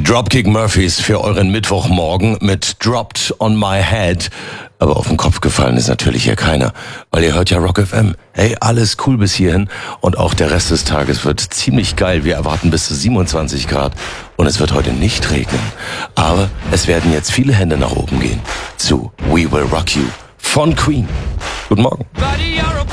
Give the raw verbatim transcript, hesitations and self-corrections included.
Dropkick Murphys für euren Mittwochmorgen mit Dropped on My Head. Aber auf den Kopf gefallen ist natürlich hier keiner, weil ihr hört ja Rock F M. Hey, alles cool bis hierhin und auch der Rest des Tages wird ziemlich geil. Wir erwarten bis zu siebenundzwanzig Grad und es wird heute nicht regnen. Aber es werden jetzt viele Hände nach oben gehen zu We Will Rock You von Queen. Guten Morgen. Buddy,